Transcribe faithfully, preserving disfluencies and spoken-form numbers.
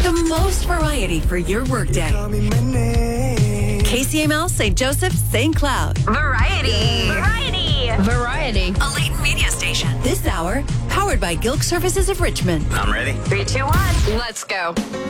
The most variety for your workday. K C M L, Saint Joseph, Saint Cloud. Variety. Variety. Variety. A Leighton Media Station. This hour, powered by Gilk Services of Richmond. I'm ready. Three, two, one. Let's go.